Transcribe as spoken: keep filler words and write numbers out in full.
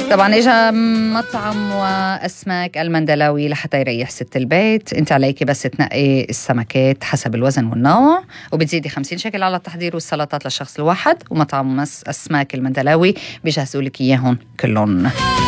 طبعا اجا مطعم واسماك المندلاوي لحتى يريح ست البيت. انت عليكي بس تنقي السمكات حسب الوزن والنوع، وبتزيدي خمسين شكل على التحضير والسلطات للشخص الواحد. ومطعم اسماك المندلاوي بيجهزوا لك اياهم كلهم.